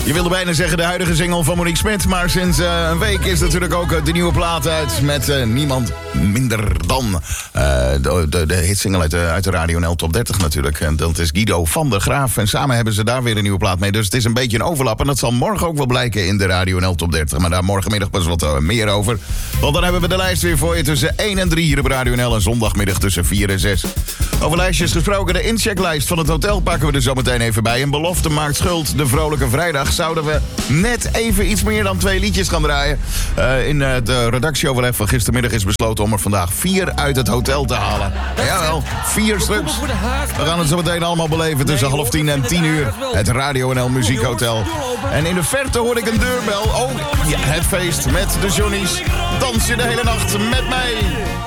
Je wilde bijna zeggen de huidige single van Monique Smit. Maar sinds een week is natuurlijk ook de nieuwe plaat uit. Met niemand minder dan de hitsingle uit de Radio NL Top 30 natuurlijk. En dat is Guido van der Graaf. En samen hebben ze daar weer een nieuwe plaat mee. Dus het is een beetje een overlap. En dat zal morgen ook wel blijken in de Radio NL Top 30. Maar daar morgenmiddag pas wat meer over. Want dan hebben we de lijst weer voor je tussen 1 en 3 hier op Radio NL. En zondagmiddag tussen 4 en 6. Over lijstjes gesproken, de inchecklijst van het hotel pakken we er zo meteen even bij. Een belofte maakt schuld, de Vrolijke Vrijdag. Zouden we net even iets meer dan 2 liedjes gaan draaien. In het redactieoverleg van gistermiddag is besloten om er vandaag 4 uit het hotel te halen. Jawel, 4 stuks. We gaan het zo meteen allemaal beleven tussen 9:30 en 10:00. Het Radio NL Muziekhotel. En in de verte hoor ik een deurbel. Oh, ja, het feest met de Johnny's. Dans je de hele nacht met mij.